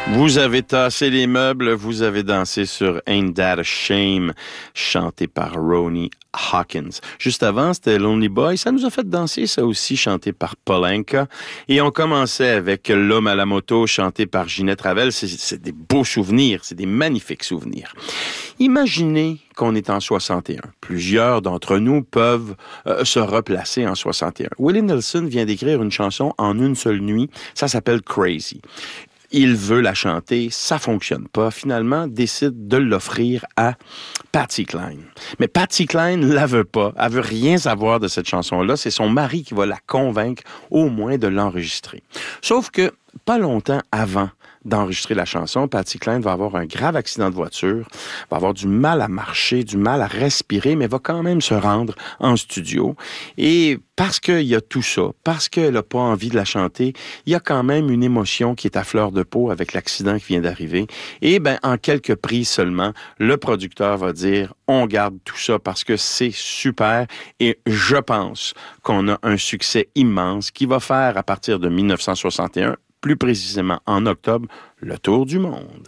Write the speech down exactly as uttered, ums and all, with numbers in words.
Vous avez tassé les meubles, vous avez dansé sur Ain't That a Shame, chanté par Ronnie Hawkins. Juste avant, c'était Lonely Boy. Ça nous a fait danser, ça aussi, chanté par Polanka. Et on commençait avec L'Homme à la moto, chanté par Ginette Ravel. C'est, c'est des beaux souvenirs, c'est des magnifiques souvenirs. Imaginez qu'on est en soixante et un. Plusieurs d'entre nous peuvent euh, se replacer en soixante et un. Willie Nelson vient d'écrire une chanson en une seule nuit. Ça s'appelle Crazy. Il veut la chanter, ça fonctionne pas. Finalement, décide de l'offrir à Patsy Cline. Mais Patsy Cline la veut pas. Elle veut rien savoir de cette chanson-là. C'est son mari qui va la convaincre au moins de l'enregistrer. Sauf que, pas longtemps avant d'enregistrer la chanson, Patsy Cline va avoir un grave accident de voiture, va avoir du mal à marcher, du mal à respirer, mais va quand même se rendre en studio. Et parce qu'il y a tout ça, parce qu'elle n'a pas envie de la chanter, il y a quand même une émotion qui est à fleur de peau avec l'accident qui vient d'arriver. Et ben, en quelques prises seulement, le producteur va dire « On garde tout ça parce que c'est super et je pense qu'on a un succès immense qui va faire à partir de dix-neuf cent soixante et un, plus précisément en octobre, le tour du monde. »